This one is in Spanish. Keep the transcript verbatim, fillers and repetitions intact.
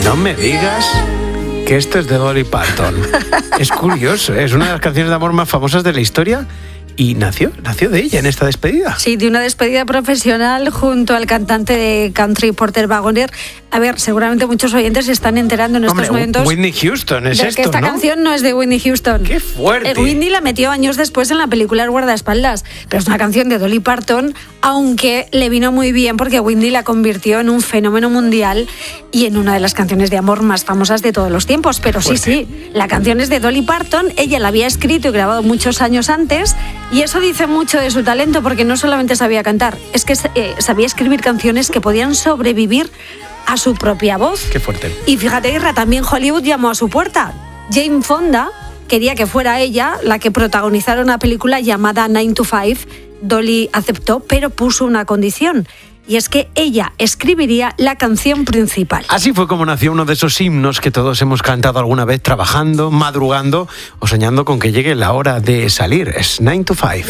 No me digas que esto es de Dolly Parton. Es curioso, ¿eh? Es una de las canciones de amor más famosas de la historia. Y nació, nació de ella en esta despedida. Sí, de una despedida profesional junto al cantante de country Porter Wagoner. A ver, seguramente muchos oyentes se están enterando en estos Hombre, momentos... Whitney Houston es de esto, que esta ¿no? canción no es de Whitney Houston. ¡Qué fuerte! El Whitney la metió años después en la película El guardaespaldas, pero es una canción de Dolly Parton, aunque le vino muy bien porque Whitney la convirtió en un fenómeno mundial y en una de las canciones de amor más famosas de todos los tiempos. Pero sí, sí, la canción es de Dolly Parton, ella la había escrito y grabado muchos años antes, y eso dice mucho de su talento, porque no solamente sabía cantar, es que eh, sabía escribir canciones que podían sobrevivir a su propia voz. Qué fuerte. Y fíjate, Irra, también Hollywood llamó a su puerta. Jane Fonda quería que fuera ella la que protagonizara una película llamada nine to five. Dolly aceptó, pero puso una condición, y es que ella escribiría la canción principal. Así fue como nació uno de esos himnos que todos hemos cantado alguna vez trabajando, madrugando o soñando con que llegue la hora de salir. Es nine to five.